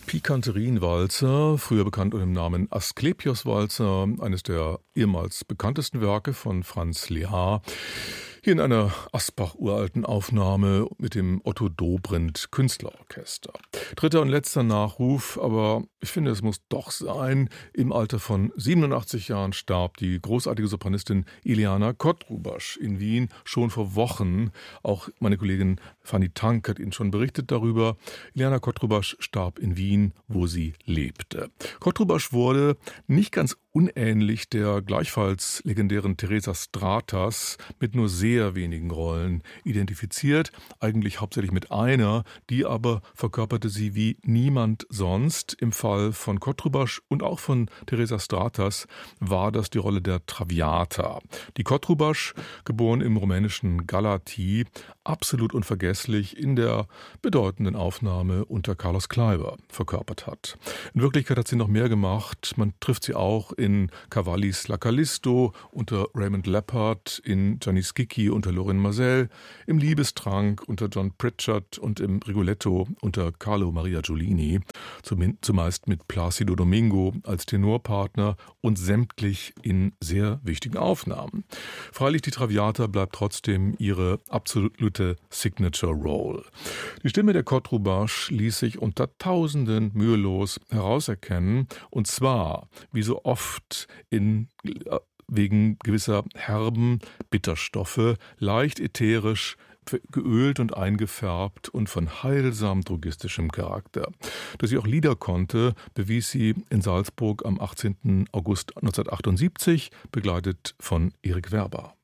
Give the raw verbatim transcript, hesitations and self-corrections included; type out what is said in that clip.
Pikanterienwalzer, früher bekannt unter dem Namen Asklepios-Walzer, eines der ehemals bekanntesten Werke von Franz Lehár. Hier in einer Asbach-uralten Aufnahme mit dem Otto Dobrindt Künstlerorchester. Dritter und letzter Nachruf, aber ich finde, es muss doch sein. Im Alter von siebenundachtzig Jahren starb die großartige Sopranistin Iliana Kotrubasch in Wien schon vor Wochen. Auch meine Kollegin Fanny Tank hat Ihnen schon berichtet darüber. Iliana Kotrubasch starb in Wien, wo sie lebte. Kotrubasch wurde nicht ganz unähnlich der gleichfalls legendären Teresa Stratas mit nur sehr wenigen Rollen identifiziert, eigentlich hauptsächlich mit einer, die aber verkörperte sie wie niemand sonst. Im Fall von Kotrubasch und auch von Teresa Stratas war das die Rolle der Traviata. Die Kotrubasch, geboren im rumänischen Galati, absolut unvergesslich in der bedeutenden Aufnahme unter Carlos Kleiber verkörpert hat. In Wirklichkeit hat sie noch mehr gemacht. Man trifft sie auch in Cavallis La Callisto unter Raymond Leppard, in Gianni Schicchi unter Lorin Maazel, im Liebestrank unter John Pritchard und im Rigoletto unter Carlo Maria Giulini, zumeist mit Plácido Domingo als Tenorpartner und sämtlich in sehr wichtigen Aufnahmen. Freilich, die Traviata bleibt trotzdem ihre absolute Signature Role. Die Stimme der Kotrubasch ließ sich unter Tausenden mühelos herauserkennen, und zwar, wie so oft, in wegen gewisser herben Bitterstoffe, leicht ätherisch, geölt und eingefärbt und von heilsam drogistischem Charakter. Dass sie auch Lieder konnte, bewies sie in Salzburg am achtzehnten August neunzehnhundertachtundsiebzig, begleitet von Erik Werber.